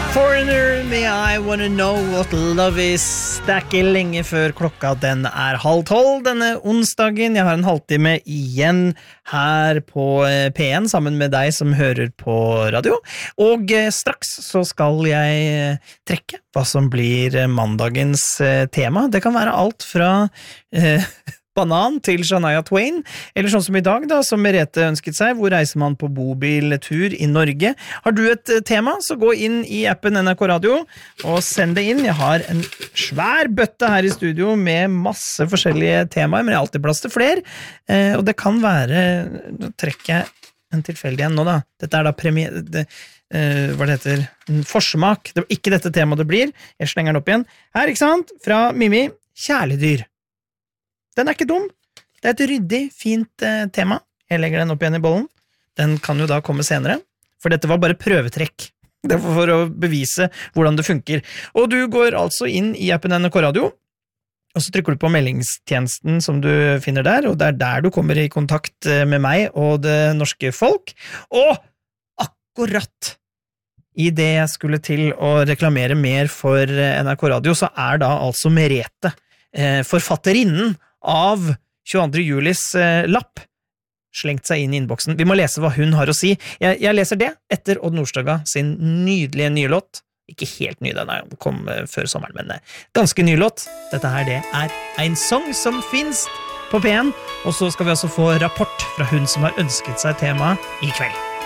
Foreigner med I Wanna Know What Love Is. Det ikke lenge før klokka den 11:30 denne onsdagen. Jeg har en halvtime igjen her på P1 sammen med deg som hører på radio. Og straks så skal jeg trekke hva som blir mandagens tema. Det kan være alt fra banan til Shania Twain, eller sånn som i dag da, som Merete ønsket seg. Hvor reiser man på bobiltur i Norge? Har du et tema, så gå inn i appen NRK Radio og send det inn. Jeg har en svær bøtte her i studio med masse forskjellige temaer, men jeg har alltid plass til flere. Og det kan være, nå trekker jeg en tilfeldig en nå da. Dette da hva det heter, en forsmak. Det var ikke dette temaet det blir. Jeg slenger den opp igjen. Her, ikke sant? Fra Mimi, kjæledyr. Den ikke dum. Det et ryddig, fint tema. Jeg legger den opp igjen i bollen. Den kan jo da komme senere, for dette var bare prøvetrekk. Det var for å bevise hvordan det funker. Og du går altså inn i appen NRK Radio, og så trykker du på meldingstjenesten som du finner der, og det der du kommer i kontakt med meg og det norske folk. Og akkurat i det jeg skulle til å reklamere mer for NRK Radio, så da altså Merete, forfatterinnen av 22. julis lapp, slengt seg inn i innboksen. Vi må lese hva hun har å si. Jeg leser det etter Odd Nordstoga sin nydelige nye låt. Ikke helt ny, den kom før sommeren, men ganske ny låt. Dette her, det en sang som finnes på P1, og så skal vi også få rapport fra hun som har ønsket seg temaet i kveld.